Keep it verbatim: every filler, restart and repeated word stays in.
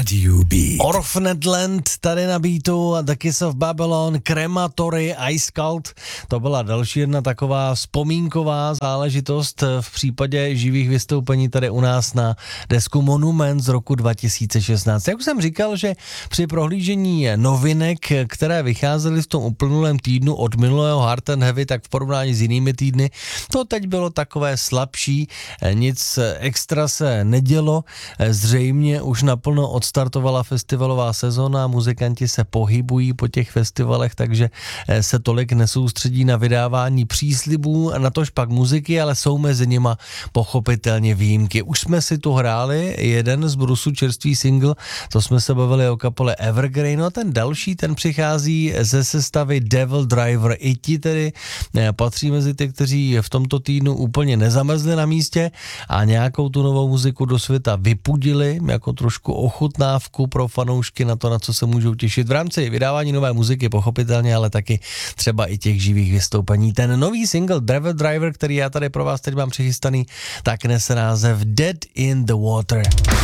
Radio Beat. Orphaned Land tady na beatu a The Kiss of Babylon, Crematory, Ice Cult. To byla další jedna taková vzpomínková záležitost v případě živých vystoupení tady u nás na desku Monument z roku dva tisíce šestnáct. Jak už jsem říkal, že při prohlížení novinek, které vycházely v tom uplynulém týdnu od minulého Hard and Heavy, tak v porovnání s jinými týdny, to teď bylo takové slabší, nic extra se nedělo, zřejmě už naplno odstartovala festivalová sezona, muzikanti se pohybují po těch festivalech, takže se tolik nesoustředí na vydávání příslibů, natož pak muziky, ale jsou mezi nima pochopitelně výjimky. Už jsme si tu hráli jeden z Brusu čerstvý single, to jsme se bavili o kapele Evergreen, no a ten další, ten přichází ze sestavy Devil Driver. I ti tedy patří mezi ty, kteří v tomto týdnu úplně nezamrzli na místě a nějakou tu novou muziku do světa vypudili, jako trošku ochutnávku pro fanoušky na to, na co se můžou těšit v rámci vydávání nové muziky, pochopitelně, ale taky třeba i těch živých vystoupení. Ten nový single Devil Driver, který já tady pro vás teď mám přichystaný, tak nese název Dead in the Water.